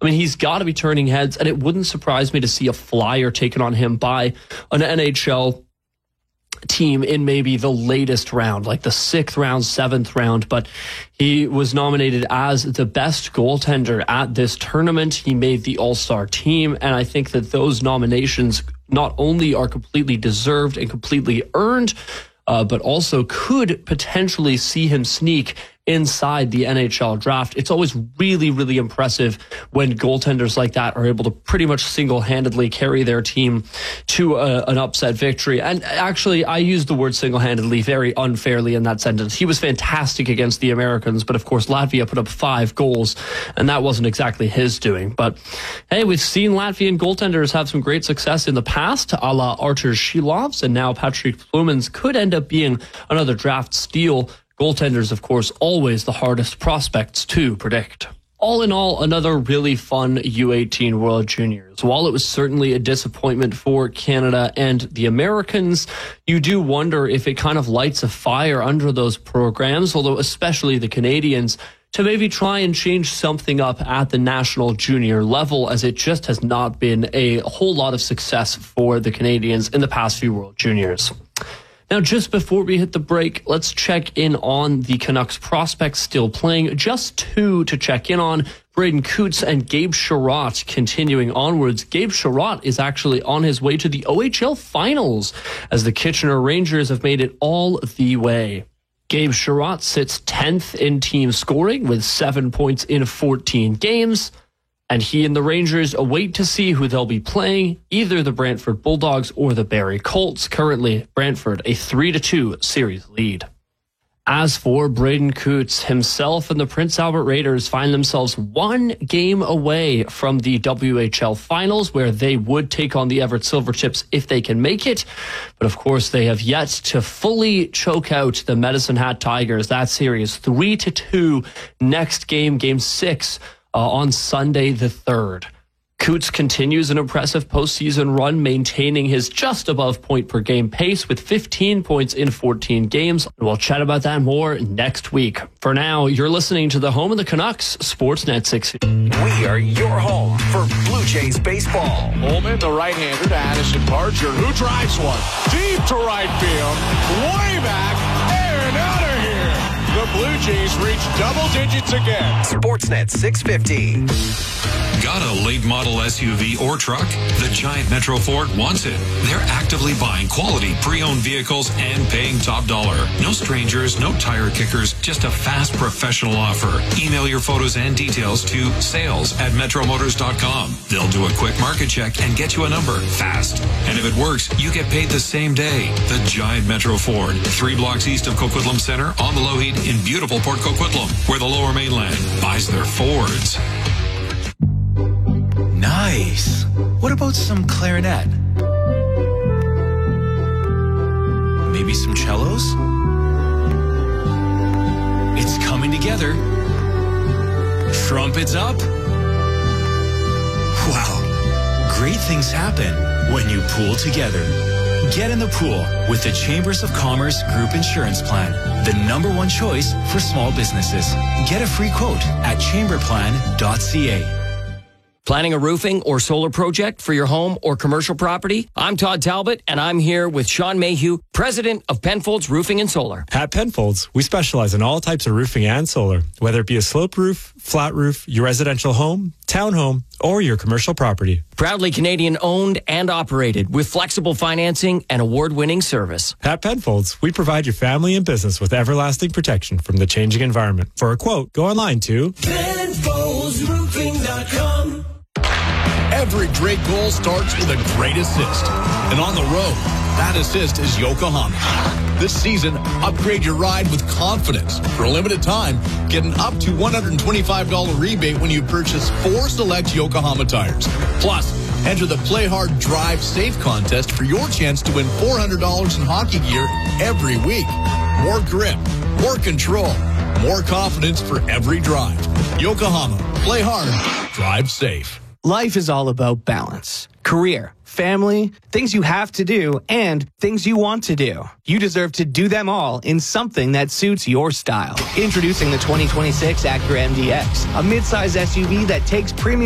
I mean, he's got to be turning heads, and it wouldn't surprise me to see a flyer taken on him by an NHL team in maybe the latest round, like the 6th round, 7th round. But he was nominated as the best goaltender at this tournament. He made the All-Star team, and I think that those nominations not only are completely deserved and completely earned, but also could potentially see him sneak inside the NHL draft. It's always really, really impressive when goaltenders like that are able to pretty much single-handedly carry their team to an upset victory. And actually, I used the word single-handedly very unfairly in that sentence. He was fantastic against the Americans, but of course, Latvia put up 5 goals, and that wasn't exactly his doing. But hey, we've seen Latvian goaltenders have some great success in the past, a la Artur Shilovs, and now Patrick Plumans could end up being another draft steal. Goaltenders, of course, always the hardest prospects to predict. All in all, another really fun U18 World Juniors. While it was certainly a disappointment for Canada and the Americans, you do wonder if it kind of lights a fire under those programs, although especially the Canadians, to maybe try and change something up at the national junior level, as it just has not been a whole lot of success for the Canadians in the past few World Juniors. Now, just before we hit the break, let's check in on the Canucks prospects still playing. Just 2 to check in on: Braden Coots and Gabe Sherratt. Continuing onwards, Gabe Sherratt is actually on his way to the OHL finals, as the Kitchener Rangers have made it all the way. Gabe Sherratt sits 10th in team scoring with 7 points in 14 games. And he and the Rangers await to see who they'll be playing, either the Brantford Bulldogs or the Barrie Colts. Currently, Brantford a 3-2 series lead. As for Braden Coots, himself and the Prince Albert Raiders find themselves 1 game away from the WHL finals, where they would take on the Everett Silvertips if they can make it. But of course, they have yet to fully choke out the Medicine Hat Tigers. That series 3-2. Next game, game 6. On Sunday the 3rd. Coots continues an impressive postseason run, maintaining his just above point per game pace with 15 points in 14 games. We'll chat about that more next week. For now, you're listening to the home of the Canucks, Sportsnet 650. We are your home for Blue Jays baseball. Holman, the right-hander, to Addison Parcher, who drives one deep to right field, way back, and out of here. The Blue Jays reach double digits again. Sportsnet 650. Got a late model SUV or truck? The Giant Metro Ford wants it. They're actively buying quality pre-owned vehicles and paying top dollar. No strangers, no tire kickers, just a fast professional offer. Email your photos and details to sales@metromotors.com. They'll do a quick market check and get you a number fast. And if it works, you get paid the same day. The Giant Metro Ford, 3 blocks east of Coquitlam Center on the Lougheed in beautiful Port Coquitlam, where the Lower Mainland buys their Fords. Nice. What about some clarinet? Maybe some cellos? It's coming together. Trumpets up. Wow. Great things happen when you pool together. Get in the pool with the Chambers of Commerce Group Insurance Plan, the #1 choice for small businesses. Get a free quote at chamberplan.ca. Planning a roofing or solar project for your home or commercial property? I'm Todd Talbot, and I'm here with Sean Mayhew, president of Penfolds Roofing and Solar. At Penfolds, we specialize in all types of roofing and solar, whether it be a sloped roof, flat roof, your residential home, townhome, or your commercial property. Proudly Canadian owned and operated with flexible financing and award-winning service. At Penfolds, we provide your family and business with everlasting protection from the changing environment. For a quote, go online to PenfoldsRoofing.com. Every great goal starts with a great assist. And on the road, that assist is Yokohama. This season, upgrade your ride with confidence. For a limited time, get an up to $125 rebate when you purchase 4 select Yokohama tires. Plus, enter the Play Hard Drive Safe contest for your chance to win $400 in hockey gear every week. More grip, more control, more confidence for every drive. Yokohama. Play hard. Drive safe. Life is all about balance. Career, family, things you have to do, and things you want to do. You deserve to do them all in something that suits your style. Introducing the 2026 Acura MDX, a midsize SUV that takes premium